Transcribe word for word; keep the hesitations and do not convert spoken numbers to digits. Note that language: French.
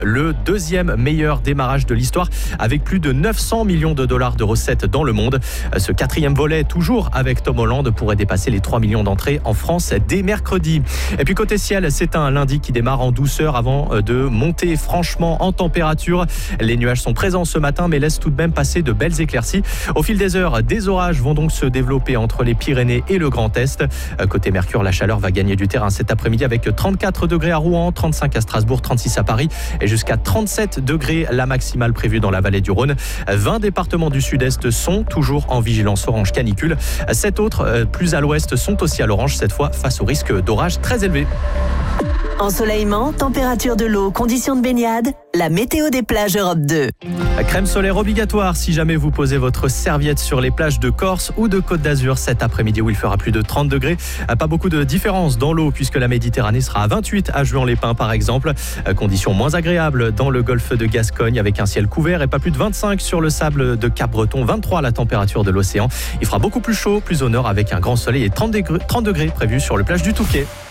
Le deuxième meilleur démarrage de l'histoire avec plus de neuf cents millions de dollars de recettes dans le monde. Ce quatrième volet, toujours avec Tom Holland, pourrait dépasser les trois millions d'entrées en France dès mercredi. Et puis côté ciel, c'est un lundi qui démarre en douceur avant de monter franchement en température. Les nuages sont présents ce matin mais laissent tout de même passer de belles éclaircies. Au fil des heures, des orages vont donc se développer entre les Pyrénées et le Grand Est. Côté Mercure, la chaleur va gagner du terrain cet après-midi avec trente-quatre degrés à Rouen, trente-cinq à Strasbourg, trente-six à Paris et jusqu'à trente-sept degrés la maximale prévue dans la vallée du Rhône. vingt départements du sud-est sont toujours en vigilance orange canicule. sept autres, plus à l'ouest, sont aussi à l'orange, cette fois face au risque d'orage très élevé. Ensoleillement, température de l'eau, conditions de baignade, la météo des plages Europe deux. Crème solaire obligatoire si jamais vous posez votre serviette sur les plages de Corse ou de Côte d'Azur cet après-midi où il fera plus de trente degrés. Pas beaucoup de différence dans l'eau puisque la Méditerranée sera à vingt-huit à Juan-les-Pins par exemple. Conditions moins agréables dans le golfe de Gascogne avec un ciel couvert et pas plus de vingt-cinq sur le sable de Cap-Breton, vingt-trois à la température de l'océan. Il fera beaucoup plus chaud, plus au nord avec un grand soleil et trente degrés prévus sur le plage du Touquet.